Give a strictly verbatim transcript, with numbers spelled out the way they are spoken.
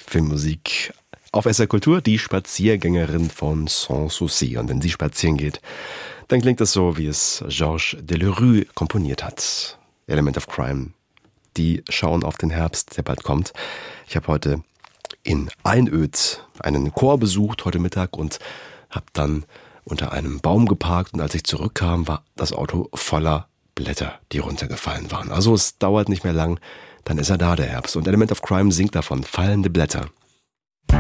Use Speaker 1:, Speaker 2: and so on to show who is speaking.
Speaker 1: Filmmusik auf S R Kultur, die Spaziergängerin von Sans Souci. Und wenn sie spazieren geht, dann klingt das so, wie es Georges Delerue komponiert hat. Element of Crime. Die schauen auf den Herbst, der bald kommt. Ich habe heute in Einöd einen Chor besucht, heute Mittag, und habe dann unter einem Baum geparkt. Und als ich zurückkam, war das Auto voller Blätter, die runtergefallen waren. Also es dauert nicht mehr lang, dann ist er da, der Herbst. Und Element of Crime singt davon, fallende Blätter.